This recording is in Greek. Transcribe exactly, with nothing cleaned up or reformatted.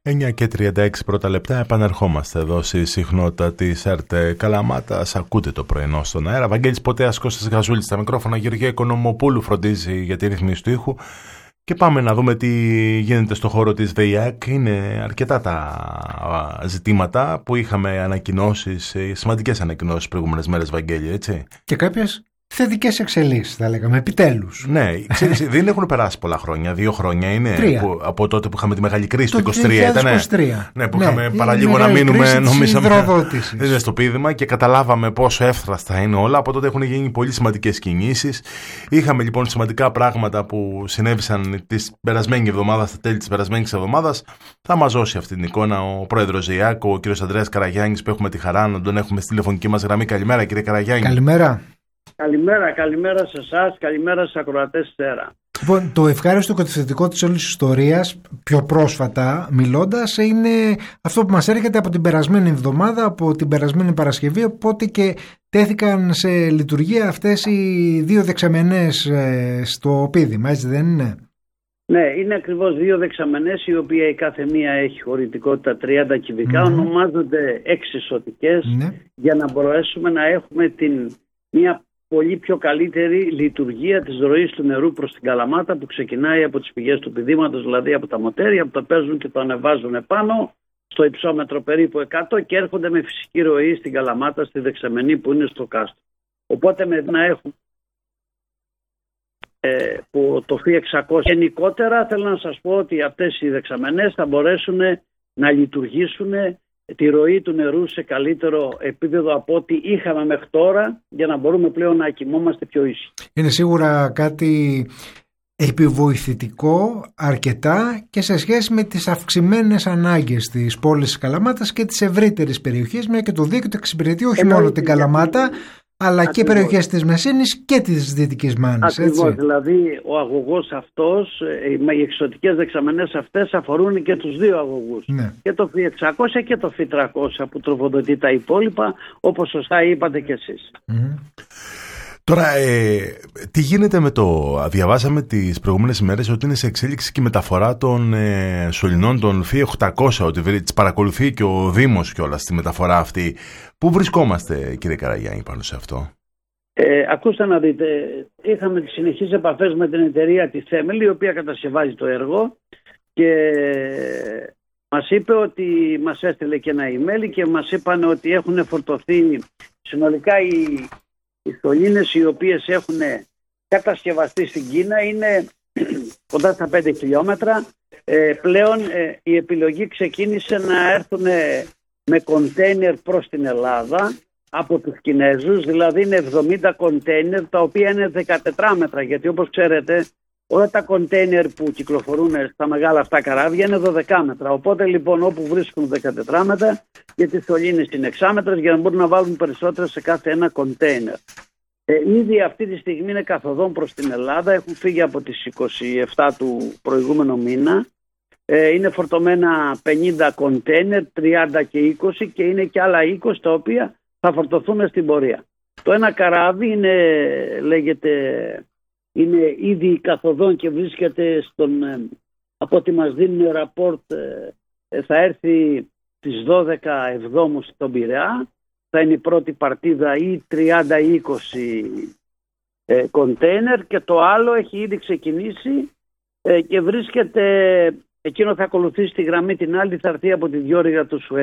εννιά και τριάντα έξι πρώτα λεπτά, επανερχόμαστε εδώ στη συχνότητα της ΕΡΤ Καλαμάτας. Ακούτε το πρωινό στον αέρα. Βαγγέλης Ποτέας, Κώστας Γαζούλης στα μικρόφωνα, Γεωργία Οικονομοπούλου φροντίζει για τη ρύθμιση του ήχου. Και πάμε να δούμε τι γίνεται στο χώρο της ΔΕΙΑΚ. Είναι αρκετά τα ζητήματα που είχαμε ανακοινώσεις, σημαντικές ανακοινώσεις προηγούμενες μέρες, Βαγγέλη, έτσι. Και κάποιες θετικές εξελίξεις, θα λέγαμε, επιτέλους. Ναι, ξέρεις, δεν έχουν περάσει πολλά χρόνια. Δύο χρόνια είναι που, από τότε που είχαμε τη μεγάλη κρίση του είκοσι τρία. Ήταν, ναι, που ναι, είχαμε παραλίγο να μείνουμε, νομίζαμε, είναι στο πείδημα και καταλάβαμε πόσο εύθραστα είναι όλα. Από τότε έχουν γίνει πολύ σημαντικές κινήσεις. Είχαμε λοιπόν σημαντικά πράγματα που συνέβησαν την περασμένη εβδομάδα, στα τέλη της περασμένης εβδομάδας. Θα μας δώσει αυτή την εικόνα ο πρόεδρος ΔΕΙΑΚ, ο κ. Ανδρέας Καραγιάννης, που έχουμε τη χαρά να τον έχουμε στη τηλεφωνική μας γραμμή. Καλημέρα, κύριε Καραγιάννη. Καλημέρα. Καλημέρα, καλημέρα σε εσάς, καλημέρα στους ακροατές της ΕΡΑ. Λοιπόν, το ευχάριστο και το θετικό της όλης της ιστορίας, πιο πρόσφατα μιλώντας, είναι αυτό που μας έρχεται από την περασμένη εβδομάδα, από την περασμένη Παρασκευή, οπότε και τέθηκαν σε λειτουργία αυτές οι δύο δεξαμενές στο πείδημα, έτσι δεν είναι? Ναι, είναι ακριβώς δύο δεξαμενές, οι οποίες η κάθε μία έχει χωρητικότητα τριάντα κυβικά, mm-hmm. ονομάζονται εξισωτικές, mm-hmm. για να μπορέσουμε να έχουμε την, μια πολύ πιο καλύτερη λειτουργία της ροής του νερού προς την Καλαμάτα, που ξεκινάει από τις πηγές του πηδήματος, δηλαδή από τα μοτέρια που τα παίζουν και το ανεβάζουν επάνω στο υψόμετρο περίπου εκατό και έρχονται με φυσική ροή στην Καλαμάτα, στη δεξαμενή που είναι στο κάστρο. Οπότε με να έχουμε ε, που το φι εξακόσια γενικότερα, θέλω να σας πω ότι αυτές οι δεξαμενές θα μπορέσουν να λειτουργήσουν τη ροή του νερού σε καλύτερο επίπεδο από ό,τι είχαμε μέχρι τώρα, για να μπορούμε πλέον να κοιμόμαστε πιο ήσυχοι. Είναι σίγουρα κάτι επιβοηθητικό αρκετά και σε σχέση με τις αυξημένες ανάγκες της πόλης της Καλαμάτας και της ευρύτερης περιοχής, μια και το δίκτυο εξυπηρετεί όχι μόνο την Καλαμάτα, αλλά ακριβώς και περιοχές της Μεσίνης και της Δυτικής Μάνης. Ακριβώς, έτσι. Δηλαδή ο αγωγός αυτός, οι εξωτικές δεξαμενές αυτές αφορούν και τους δύο αγωγούς. Ναι. Και το φι εξακόσια και το φι τριακόσια που τροφοδοτεί τα υπόλοιπα, όπως σωστά είπατε κι εσείς. Mm-hmm. Τώρα, ε, τι γίνεται με το... Διαβάσαμε τις προηγούμενες ημέρες ότι είναι σε εξέλιξη και η μεταφορά των ε, σωληνών των φι οκτακόσια, ότι τις παρακολουθεί και ο Δήμος κιόλας στη μεταφορά αυτή. Πού βρισκόμαστε, κύριε Καραγιάννη, πάνω σε αυτό? Ε, ακούστε να δείτε, είχαμε τις συνεχείς επαφές με την εταιρεία τη Θέμελη, η οποία κατασκευάζει το έργο, και μας είπε ότι μας έστειλε και ένα email και μας είπαν ότι έχουν φορτωθεί συνολικά οι Οι σωλήνες οι οποίες έχουν κατασκευαστεί στην Κίνα, είναι κοντά στα πέντε χιλιόμετρα. Ε, πλέον ε, η επιλογή ξεκίνησε να έρθουν με κοντέινερ προς την Ελλάδα από τους Κινέζους, δηλαδή είναι εβδομήντα κοντέινερ τα οποία είναι δεκατέσσερα μέτρα, γιατί όπως ξέρετε όλα τα κοντέινερ που κυκλοφορούν στα μεγάλα αυτά καράβια είναι δώδεκα μέτρα. Οπότε λοιπόν όπου βρίσκουν δεκατέσσερα μέτρα, γιατί οι σωλήνες είναι έξι μέτρα, για να μπορούν να βάλουν περισσότερα σε κάθε ένα κοντέινερ. Ε, ήδη αυτή τη στιγμή είναι καθοδόν προς την Ελλάδα, έχουν φύγει από τις είκοσι επτά του προηγούμενου μήνα. Ε, είναι φορτωμένα πενήντα κοντέινερ, τριάντα και είκοσι, και είναι και άλλα είκοσι τα οποία θα φορτωθούν στην πορεία. Το ένα καράβι είναι, λέγεται, είναι ήδη καθοδόν και βρίσκεται στον, από ό,τι μας δίνουν ραπόρτ, θα έρθει στις δώδεκα Εβδόμου στον Πειραιά. Θα είναι η πρώτη παρτίδα ή τριάντα είκοσι ε, κοντέινερ, και το άλλο έχει ήδη ξεκινήσει ε, και βρίσκεται, εκείνο θα ακολουθήσει τη γραμμή την άλλη, θα έρθει από τη Διόρυγα του Σουέζ.